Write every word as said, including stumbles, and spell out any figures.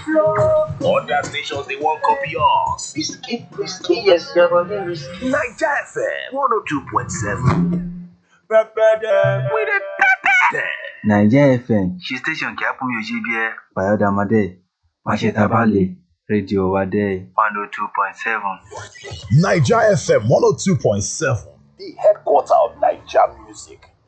Other stations they won't copy us. Risky, risky, yes, your body risky. Niger F M one oh two point seven. Pepper them. We the pepper them. Niger F M ṣe station kí á pọ́n yóò ṣe bí ẹ Bayọ̀dàmọ́dé Máṣẹ́tàbálẹ̀ rédíò wa dé one oh two point seven. Niger F M one oh two point seven, the headquarter of Niger music.